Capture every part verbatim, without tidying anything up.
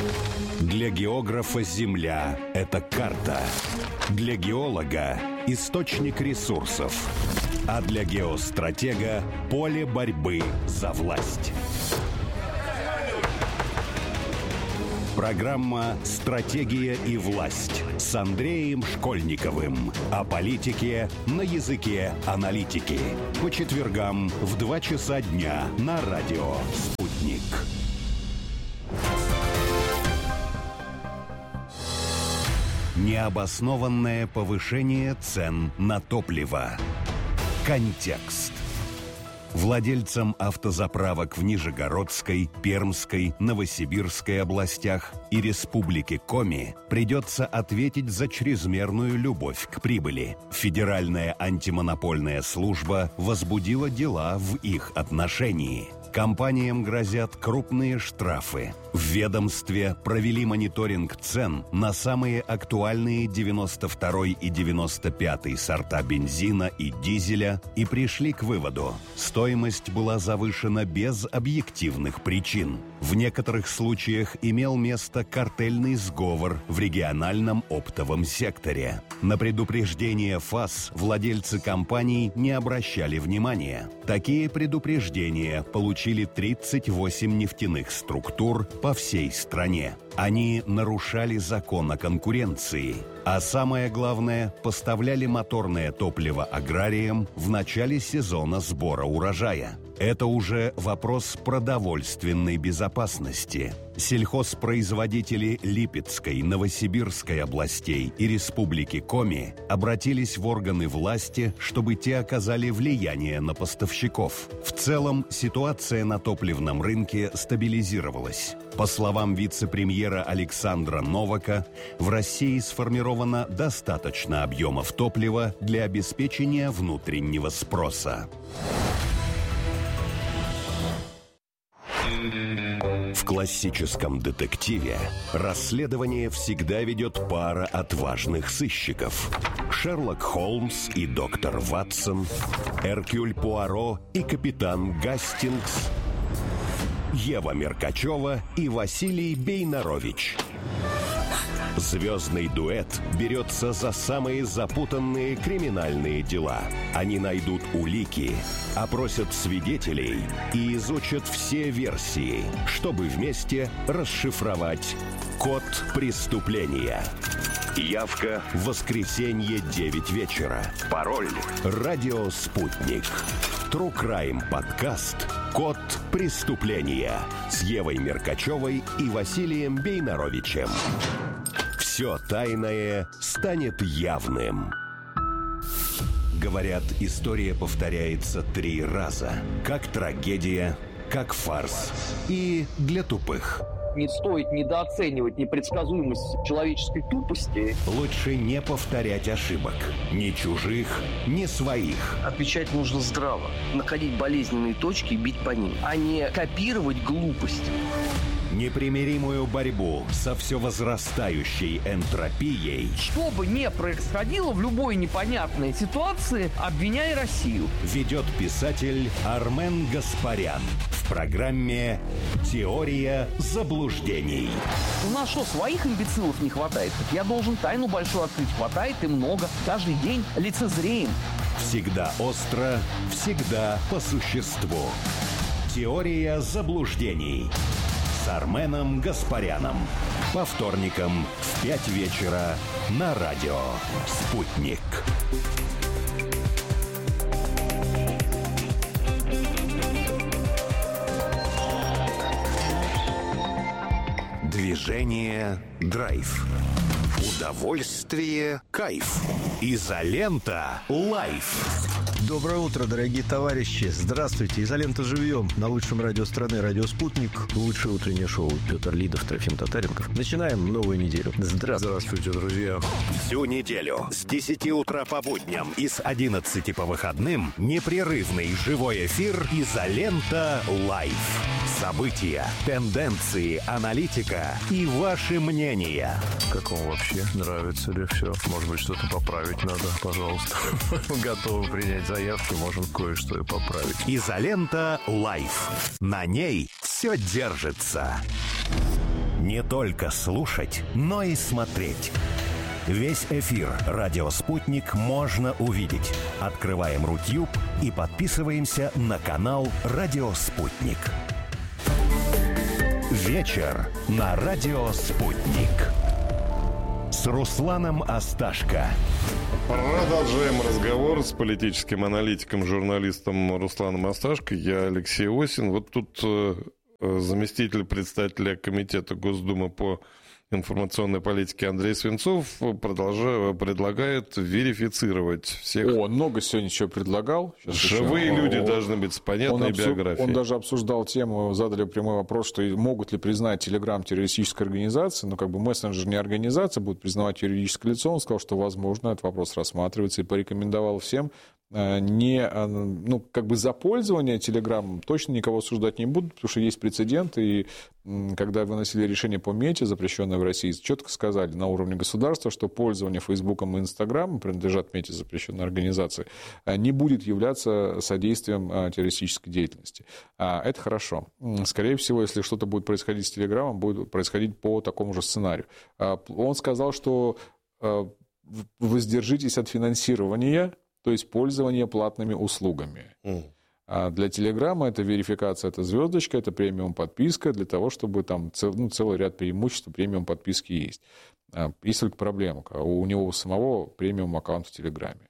Для географа Земля – это карта. Для геолога – источник ресурсов. А для геостратега – поле борьбы за власть. Программа «Стратегия и власть» с Андреем Школьниковым. О политике на языке аналитики. По четвергам в два часа дня на радио «Спутник». Необоснованное повышение цен на топливо. Контекст. Владельцам автозаправок в Нижегородской, Пермской, Новосибирской областях и Республике Коми придется ответить за чрезмерную любовь к прибыли. Федеральная антимонопольная служба возбудила дела в их отношении. Компаниям грозят крупные штрафы. В ведомстве провели мониторинг цен на самые актуальные девяносто второй и девяносто пятый сорта бензина и дизеля и пришли к выводу: стоимость была завышена без объективных причин. В некоторых случаях имел место картельный сговор в региональном оптовом секторе. На предупреждение ФАС владельцы компаний не обращали внимания. Такие предупреждения получили тридцать восемь нефтяных структур по всей стране. Они нарушали закон о конкуренции, а самое главное, поставляли моторное топливо аграриям в начале сезона сбора урожая. Это уже вопрос продовольственной безопасности. Сельхозпроизводители Липецкой, Новосибирской областей и Республики Коми обратились в органы власти, чтобы те оказали влияние на поставщиков. В целом, ситуация на топливном рынке стабилизировалась. По словам вице-премьера Александра Новака, в России сформировано достаточно объемов топлива для обеспечения внутреннего спроса. В классическом детективе расследование всегда ведет пара отважных сыщиков. Шерлок Холмс и доктор Ватсон, Эркюль Пуаро и капитан Гастингс, Ева Меркачева и Василий Бейнарович. Звездный дуэт берется за самые запутанные криминальные дела. Они найдут улики, опросят свидетелей и изучат все версии, чтобы вместе расшифровать код преступления. Явка в воскресенье девять вечера. Пароль «Радио Спутник». True Crime подкаст «Код преступления» с Евой Меркачевой и Василием Бейнаровичем. Все тайное станет явным. Говорят, история повторяется три раза. Как трагедия, как фарс и для тупых. Не стоит недооценивать непредсказуемость человеческой тупости. Лучше не повторять ошибок. Ни чужих, ни своих. Отвечать нужно здраво. Находить болезненные точки и бить по ним, а не копировать глупость. Непримиримую борьбу со все возрастающей энтропией. Что бы ни происходило в любой непонятной ситуации, обвиняй Россию. Ведет писатель Армен Гаспарян в программе «Теория заблуждений». У нас что, своих имбецилов не хватает? Я должен тайну большую открыть. Хватает и много. Каждый день лицезреем. Всегда остро, всегда по существу. «Теория заблуждений» с Арменом Гаспаряном. По вторникам в пять вечера на радио «Спутник». Движение «Драйв». Удовольствие, кайф. Изолента лайф. Доброе утро, дорогие товарищи. Здравствуйте. Изолента живьем. На лучшем радио страны, радио «Спутник». Лучшее утреннее шоу. Петр Лидов, Трофим Татаренков. Начинаем новую неделю. Здравствуйте. Здравствуйте, друзья. Всю неделю с десяти утра по будням и с одиннадцати по выходным непрерывный живой эфир «Изолента лайф». События, тенденции, аналитика и ваши мнения. Как вам вообще? Нравится ли все? Может быть, что-то поправить надо? Пожалуйста. Готовы принять заявки, можем кое-что и поправить. Изолента лайф. На ней все держится. Не только слушать, но и смотреть. Весь эфир «Радио Спутник» можно увидеть. Открываем Рутюб и подписываемся на канал «Радио Спутник». Вечер на «Радио Спутник» с Русланом Асташко. Продолжаем разговор с политическим аналитиком, журналистом Русланом Асташко. Я Алексей Осин. Вот тут э, заместитель председателя комитета Госдумы по информационной политике Андрей Свинцов продолжает, предлагает верифицировать всех. О, он много сегодня чего предлагал. Сейчас Живые еще... люди он, должны быть с понятной он биографией. Он даже обсуждал тему, задали прямой вопрос, что могут ли признать Telegram террористической организацией, но как бы мессенджер не организация, будет признавать юридическое лицо. Он сказал, что возможно, этот вопрос рассматривается, и порекомендовал всем не, ну, как бы за пользование Telegram точно никого осуждать не будут, потому что есть прецедент, и когда выносили решение по МЕТе, запрещенное в России, четко сказали на уровне государства, что пользование Фейсбуком и Инстаграмом, принадлежат МЕТе, запрещенной организации, не будет являться содействием террористической деятельности. Это хорошо. Скорее всего, если что-то будет происходить с Телеграмом, будет происходить по такому же сценарию. Он сказал, что воздержитесь от финансирования, то есть пользование платными услугами. Mm. А для Телеграма это верификация, это звездочка, это премиум подписка, для того, чтобы там цел, ну, целый ряд преимуществ премиум подписки есть. А, есть только проблема, у него самого премиум аккаунт в Телеграме.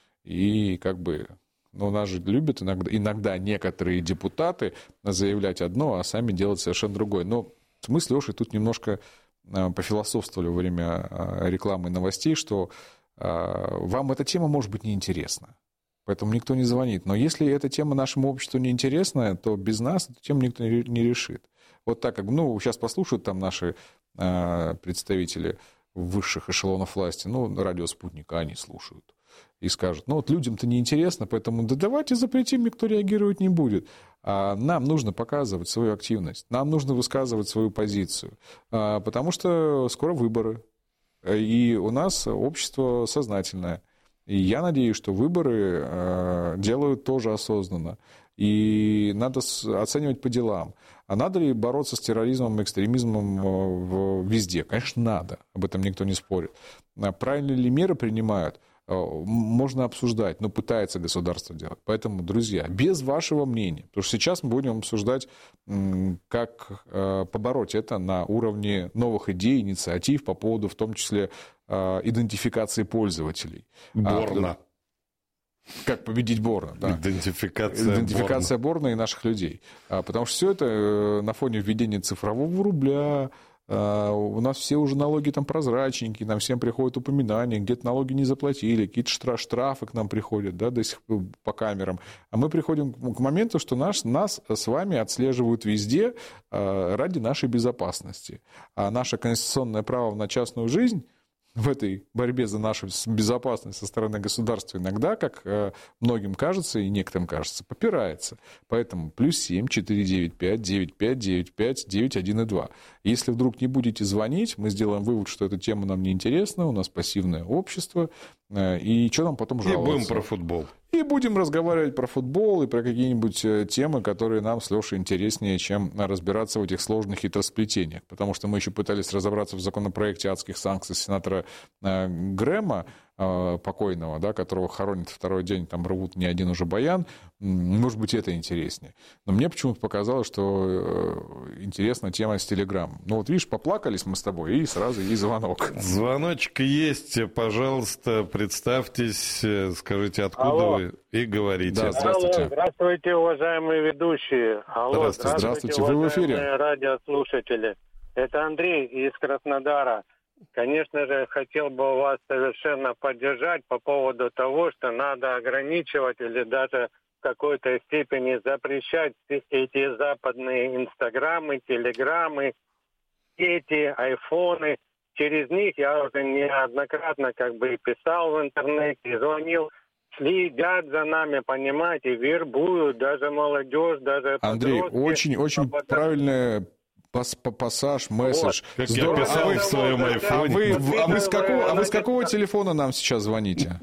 И как бы, ну, нас же любят иногда, иногда некоторые депутаты заявлять одно, а сами делать совершенно другое. Но мы с Лешей тут немножко пофилософствовали во время рекламы и новостей, что вам эта тема может быть неинтересна, поэтому никто не звонит. Но если эта тема нашему обществу неинтересна, то без нас эту тему никто не решит. Вот так как, ну, сейчас послушают там наши э, представители высших эшелонов власти, ну, радио «Спутника» они слушают, и скажут, ну, вот людям-то неинтересно, поэтому да давайте запретим, никто реагировать не будет. А нам нужно показывать свою активность, нам нужно высказывать свою позицию, а, потому что скоро выборы. И у нас общество сознательное. И я надеюсь, что выборы э, делают тоже осознанно. И надо оценивать по делам. А надо ли бороться с терроризмом и экстремизмом везде? Конечно, надо. Об этом никто не спорит. Правильные ли меры принимают? Можно обсуждать, но пытается государство делать. Поэтому, друзья, без вашего мнения, потому что сейчас мы будем обсуждать, как побороть это на уровне новых идей, инициатив по поводу, в том числе, идентификации пользователей. Борна. Как победить Борна, да. Идентификация, Идентификация Борна. Борна и наших людей. Потому что все это на фоне введения цифрового рубля. У нас все уже налоги там прозрачненькие, нам всем приходят упоминания, где-то налоги не заплатили, какие-то штраф, штрафы к нам приходят, да, до сих пор по камерам. А мы приходим к моменту, что наш, нас с вами отслеживают везде ради нашей безопасности. А наше конституционное право на частную жизнь в этой борьбе за нашу безопасность со стороны государства иногда, как многим кажется и некоторым кажется, попирается. Поэтому плюс семь четыре девять пять девять пять девять пять девять один и два. Если вдруг не будете звонить, мы сделаем вывод, что эта тема нам неинтересна, у нас пассивное общество, и что нам потом жаловаться? И будем про футбол. И будем разговаривать про футбол и про какие-нибудь темы, которые нам с Лешей интереснее, чем разбираться в этих сложных хитросплетениях. Потому что мы еще пытались разобраться в законопроекте адских санкций сенатора Грэма, покойного, да, которого хоронят второй день, там рвут не один уже баян. Может быть, это интереснее. Но мне почему-то показалось, что интересна тема с Телеграмом. Ну вот видишь, поплакались мы с тобой, и сразу и звонок. Звоночек есть, пожалуйста, представьтесь, скажите, откуда Алло. Вы, и говорите. Да, здравствуйте. Алло, здравствуйте, уважаемые ведущие. Алло, здравствуйте, здравствуйте, вы в эфире. Радиослушатели. Это Андрей из Краснодара. Конечно же, хотел бы вас совершенно поддержать по поводу того, что надо ограничивать или даже в какой-то степени запрещать эти западные инстаграмы, телеграммы, эти айфоны. Через них я уже неоднократно как бы писал в интернете, звонил, следят за нами, понимаете, вербуют даже молодежь, даже Андрей, подростки. очень, очень а правильная пассаж, месседж. Вот, как я писал а вы, в своем айфоне. А вы, а, вы с какого, а вы с какого телефона нам сейчас звоните?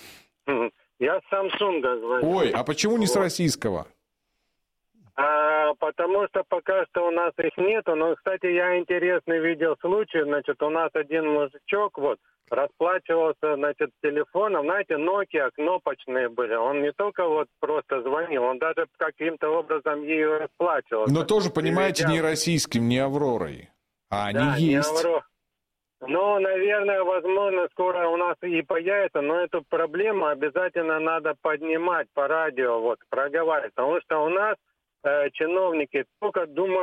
Я с Samsung звоню. Ой, а почему не с российского? А, но потому что пока что у нас их нету. Но, кстати, я интересный видел случай. Значит, у нас один мужичок вот расплачивался, значит, телефоном. Знаете, Nokia кнопочные были. Он не только вот просто звонил, он даже каким-то образом ею расплачивался. Но тоже, понимаете, Приведя... не российским, не Авророй. А они да, есть. Не Авро... Ну, наверное, возможно, скоро у нас и появится, но эту проблему обязательно надо поднимать по радио, вот, проговаривать. Потому что у нас э, чиновники только думают,